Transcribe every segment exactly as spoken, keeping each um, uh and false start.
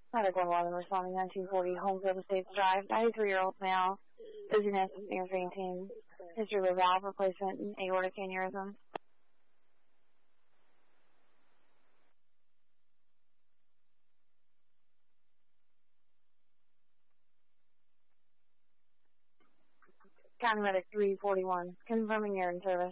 Medical one responding nineteen forty, Homefield Estates Drive, ninety-three-year-old male, dizziness near fainting, history of valve replacement and aortic aneurysm. County Medic three forty-one, confirming you're in service.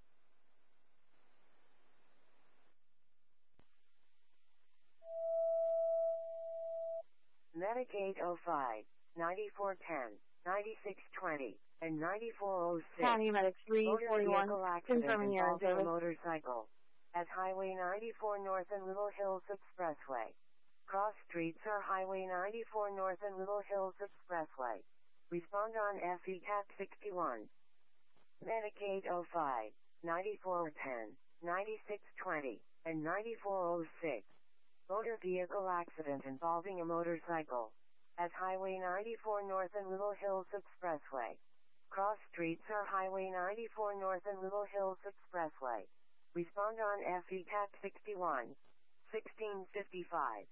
Medic eight oh five, ninety-four ten, ninety-six twenty, and ninety-four oh six. County Medic three forty-one, confirming you're in service. A motorcycle at Highway ninety-four North and Little Hills Expressway. Cross streets are Highway ninety-four North and Little Hills Expressway. Respond on F E C A T sixty-one. Medic eight oh five, ninety-four ten, ninety-six twenty, and ninety-four oh six. Motor vehicle accident involving a motorcycle at Highway ninety-four North and Little Hills Expressway. Cross streets are Highway ninety-four North and Little Hills Expressway. Respond on F E C A T sixty-one, sixteen fifty-five.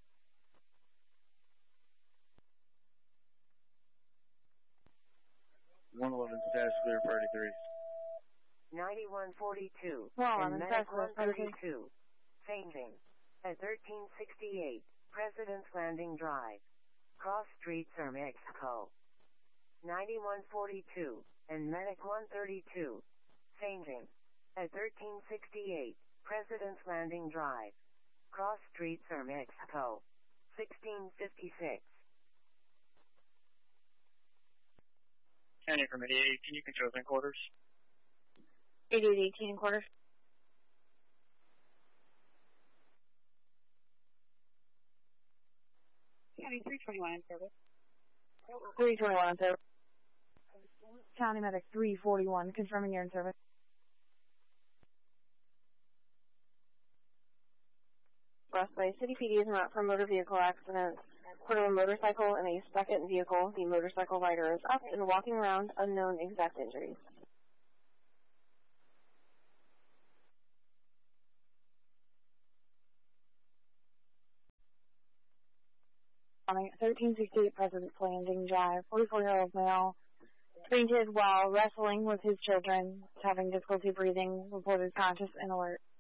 one eleven status clear for thirty-three. ninety-one forty-two. one and eleven Medic status clear one thirty-two. Fainting. At thirteen sixty-eight, President's Landing Drive. Cross streets are Mexico. ninety-one forty-two. And Medic one thirty-two. Fainting. At thirteen sixty-eight, President's Landing Drive. Cross streets are Mexico. sixteen fifty-six. County from eighty-eight eighteen, you control in quarters. eighty-eight eighteen in quarters. County three twenty-one in service. three twenty-one in service. County Medic three forty-one, confirming you're in service. Expressway. City P D is not for motor vehicle accidents. For a motorcycle and a second vehicle, the motorcycle rider is up and walking around, unknown exact injuries. thirteen sixty-eight President's Landing Drive, forty-four-year-old male, fainted while wrestling with his children, having difficulty breathing, reported conscious and alert.